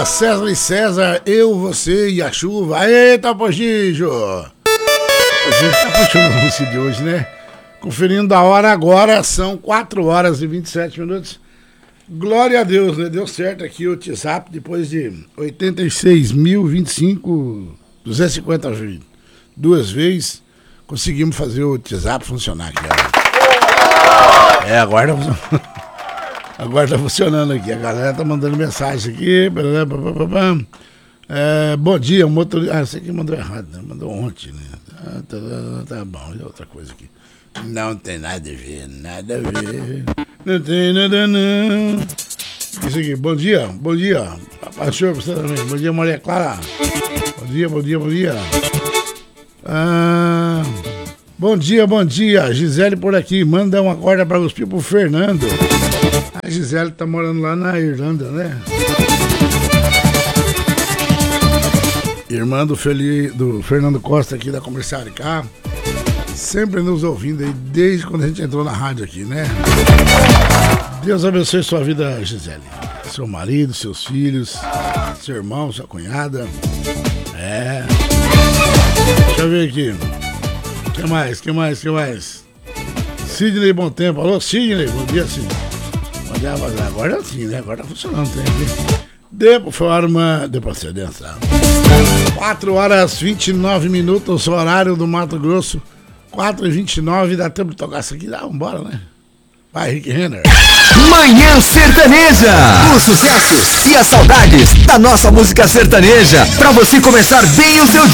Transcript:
Banda César e César, eu, você e a chuva. Eita, Pogijo! Pogijo tá puxando a música de hoje, né? Conferindo a hora agora, são 4 horas e 27 minutos. Glória a Deus, né? Deu certo aqui o WhatsApp, depois de 86.025, 2 vezes, conseguimos fazer o WhatsApp funcionar aqui, ó. Agora tá funcionando aqui, a galera tá mandando mensagem aqui. Bom dia, motorista. Ah, esse aqui mandou errado, né? Mandou ontem, né? Tá bom, e outra coisa aqui. Não tem nada a ver, nada a ver. Não tem nada não. Isso aqui, bom dia. Papai senhor, você também. Bom dia, Maria Clara. Bom dia. Bom dia. Gisele por aqui. Manda uma corda para os pro Fernando. A Gisele tá morando lá na Irlanda, né? Irmã do Fernando Costa aqui da Comercial de Carro. Sempre nos ouvindo aí, desde quando a gente entrou na rádio aqui, né? Deus abençoe sua vida, Gisele. Seu marido, seus filhos, seu irmão, sua cunhada. Deixa eu ver aqui. Que mais? Sidney, bom tempo. Alô, Sidney, bom dia, Sidney. Bom dia, agora sim, né? Agora tá funcionando, tem aqui. De procedência. 4 horas 29 minutos, horário do Mato Grosso. 4h29, dá tempo de tocar isso aqui? Vambora, né? Vai, Rick Renner. Manhã Sertaneja. Os sucessos e as saudades da nossa música sertaneja. Pra você começar bem o seu dia.